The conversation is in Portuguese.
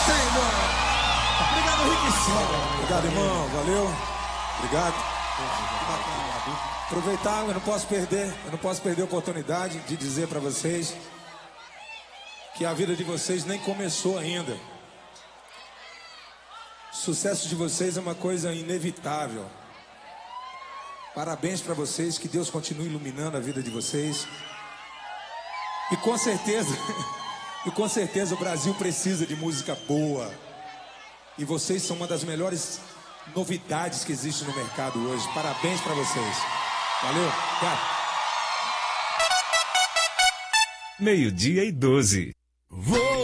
Tem, mano. Obrigado, Rick. Obrigado, irmão. Valeu. Obrigado. Aproveitar, eu não posso perder a oportunidade de dizer para vocês que a vida de vocês nem começou ainda. O sucesso de vocês é uma coisa inevitável. Parabéns para vocês, que Deus continue iluminando a vida de vocês. E com certeza o Brasil precisa de música boa. E vocês são uma das melhores novidades que existe no mercado hoje. Parabéns para vocês. Valeu. Obrigado. 12:12.